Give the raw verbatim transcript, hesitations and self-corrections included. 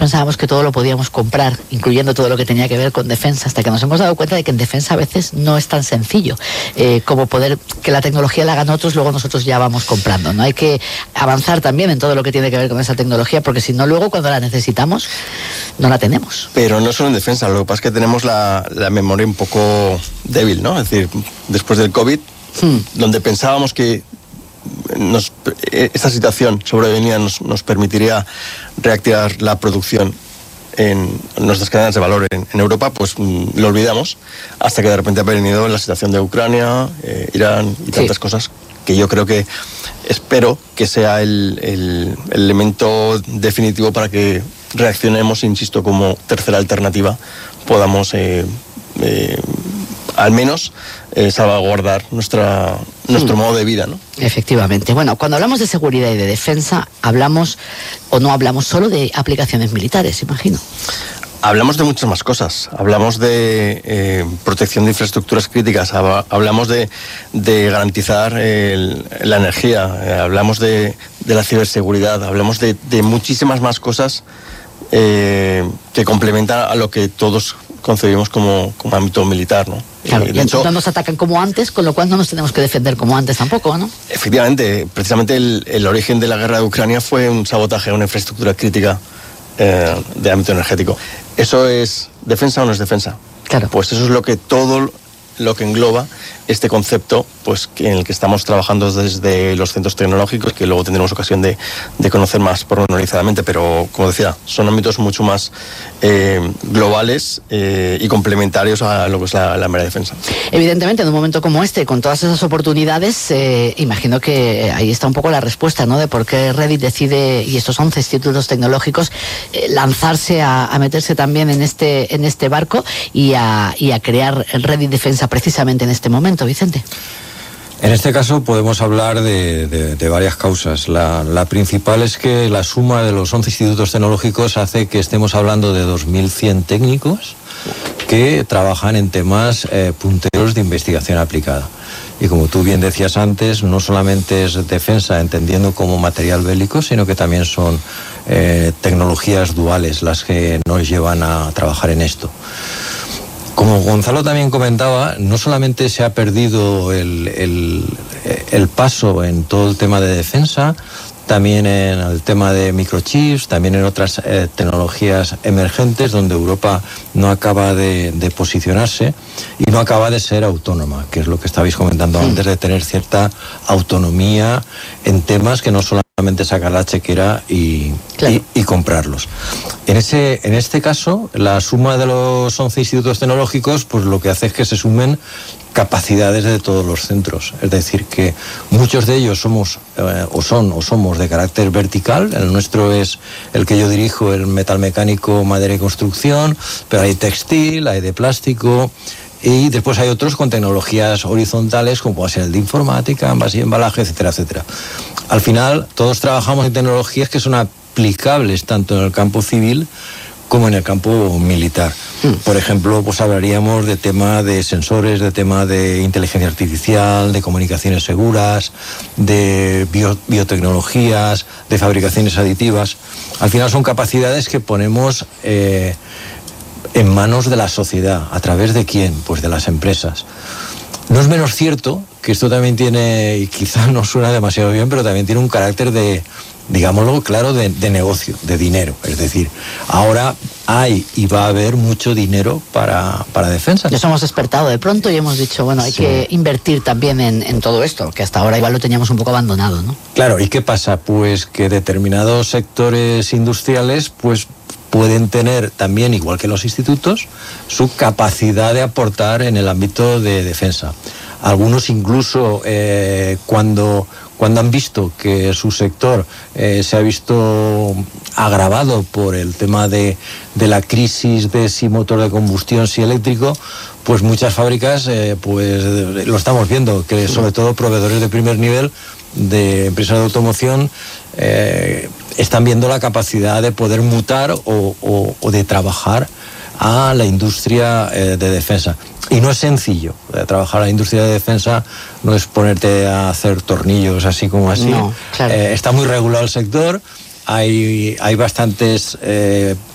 pensábamos que todo lo podíamos comprar, incluyendo todo lo que tenía que ver con defensa, hasta que nos hemos dado cuenta de que en defensa a veces no es tan sencillo eh, como poder que la tecnología la hagan otros, luego nosotros ya vamos comprando, ¿no? Hay que avanzar también en todo lo que tiene que ver con esa tecnología, porque si no, luego cuando la necesitamos, no la tenemos. Pero no solo en defensa, lo que pasa es que tenemos la, la memoria un poco débil, ¿no? Es decir, después del COVID, hmm. donde pensábamos que Nos, esta situación sobrevenida nos, nos permitiría reactivar la producción en nuestras cadenas de valor en, en Europa, pues mm, lo olvidamos hasta que de repente ha venido la situación de Ucrania, eh, Irán y tantas sí. cosas que yo creo que espero que sea el, el, el elemento definitivo para que reaccionemos, insisto, como tercera alternativa podamos eh, eh, al menos eh, salvaguardar nuestra, nuestro mm. modo de vida, ¿no? Efectivamente. Bueno, cuando hablamos de seguridad y de defensa, hablamos o no hablamos solo de aplicaciones militares, imagino. Hablamos de muchas más cosas. Hablamos de eh, protección de infraestructuras críticas, hablamos de, de garantizar el, la energía, eh, hablamos de, de la ciberseguridad, hablamos de, de muchísimas más cosas eh, que complementan a lo que todos concebimos como, como ámbito militar, ¿no? Claro, eh, y entonces no nos atacan como antes, con lo cual no nos tenemos que defender como antes tampoco, ¿no? Efectivamente, precisamente el, el origen de la guerra de Ucrania fue un sabotaje a una infraestructura crítica eh, de ámbito energético. ¿Eso es defensa o no es defensa? Claro. Pues eso es lo que todo lo que engloba este concepto, pues en el que estamos trabajando desde los centros tecnológicos, que luego tendremos ocasión de, de conocer más pormenorizadamente, pero como decía, son ámbitos mucho más eh, globales eh, y complementarios a lo que es la, la mera defensa. Evidentemente, en un momento como este, con todas esas oportunidades, eh, imagino que ahí está un poco la respuesta, ¿no? De por qué Reddit decide, y estos once institutos tecnológicos, eh, lanzarse a, a meterse también en este, en este barco y a, y a crear el Reddit Defensa precisamente en este momento. Vicente. En este caso podemos hablar de, de, de varias causas. La, la principal es que la suma de los once institutos tecnológicos hace que estemos hablando de dos mil cien técnicos que trabajan en temas eh, punteros de investigación aplicada. Y como tú bien decías antes, no solamente es defensa entendiendo como material bélico, sino que también son eh, tecnologías duales las que nos llevan a trabajar en esto. Como Gonzalo también comentaba, no solamente se ha perdido el, el, el paso en todo el tema de defensa, también en el tema de microchips, también en otras eh, tecnologías emergentes donde Europa no acaba de, de posicionarse y no acaba de ser autónoma, que es lo que estabais comentando sí. antes, de tener cierta autonomía en temas que no solamente sacar la chequera y, claro. y, y comprarlos. En, ese, en este caso, la suma de los once institutos tecnológicos, pues lo que hace es que se sumen capacidades de todos los centros. Es decir, que muchos de ellos somos eh, o son o somos de carácter vertical. El nuestro es el que yo dirijo, el metalmecánico, madera y construcción, pero hay textil, hay de plástico, y después hay otros con tecnologías horizontales, como puede ser el de informática, envase y embalaje, etcétera, etcétera. Al final, todos trabajamos en tecnologías que son aplicables tanto en el campo civil como en el campo militar. Por ejemplo, pues hablaríamos de tema de sensores, de tema de inteligencia artificial, de comunicaciones seguras, de bio, biotecnologías, de fabricaciones aditivas. Al final son capacidades que ponemos eh, en manos de la sociedad. ¿A través de quién? Pues de las empresas. No es menos cierto que esto también tiene, y quizás no suena demasiado bien, pero también tiene un carácter de, digámoslo claro, de, de negocio, de dinero. Es decir, ahora hay y va a haber mucho dinero para, para defensa. Nos hemos despertado de pronto y hemos dicho, bueno, hay sí. que invertir también en, en todo esto, que hasta ahora igual lo teníamos un poco abandonado, ¿no? Claro, ¿y qué pasa? Pues que determinados sectores industriales, pues pueden tener también, igual que los institutos, su capacidad de aportar en el ámbito de defensa. Algunos incluso eh, cuando, cuando han visto que su sector eh, se ha visto agravado por el tema de, de la crisis de si motor de combustión, si eléctrico, pues muchas fábricas, eh, pues lo estamos viendo, que sobre todo proveedores de primer nivel de empresas de automoción eh, están viendo la capacidad de poder mutar o, o, o de trabajar a la industria eh, de defensa. Y no es sencillo. Trabajar a la industria de defensa no es ponerte a hacer tornillos así como así. No, claro. eh, está muy regulado el sector, hay, hay bastantes eh,